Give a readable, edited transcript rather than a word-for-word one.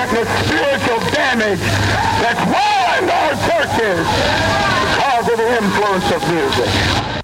the spiritual damage that's ruined our churches because of the influence of music.